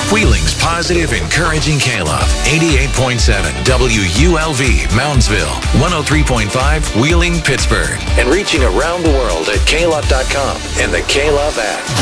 Wheeling's positive, encouraging K-Love. 88.7 WULV, Moundsville. 103.5 Wheeling, Pittsburgh. And reaching around the world at klove.com and the K-Love app.